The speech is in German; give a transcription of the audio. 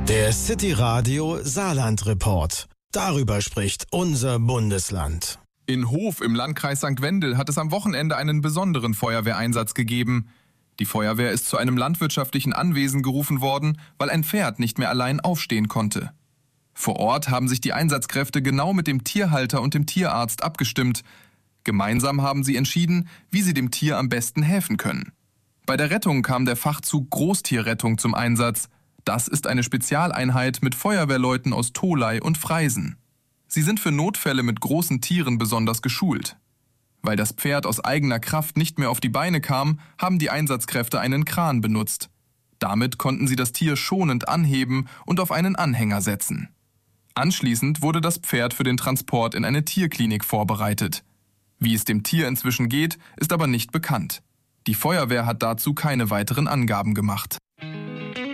Der City Radio Saarland Report. Darüber spricht unser Bundesland. In Hof im Landkreis St. Wendel hat es am Wochenende einen besonderen Feuerwehreinsatz gegeben. Die Feuerwehr ist zu einem landwirtschaftlichen Anwesen gerufen worden, weil ein Pferd nicht mehr allein aufstehen konnte. Vor Ort haben sich die Einsatzkräfte genau mit dem Tierhalter und dem Tierarzt abgestimmt. Gemeinsam haben sie entschieden, wie sie dem Tier am besten helfen können. Bei der Rettung kam der Fachzug Großtierrettung zum Einsatz. Das ist eine Spezialeinheit mit Feuerwehrleuten aus Tholey und Freisen. Sie sind für Notfälle mit großen Tieren besonders geschult. Weil das Pferd aus eigener Kraft nicht mehr auf die Beine kam, haben die Einsatzkräfte einen Kran benutzt. Damit konnten sie das Tier schonend anheben und auf einen Anhänger setzen. Anschließend wurde das Pferd für den Transport in eine Tierklinik vorbereitet. Wie es dem Tier inzwischen geht, ist aber nicht bekannt. Die Feuerwehr hat dazu keine weiteren Angaben gemacht.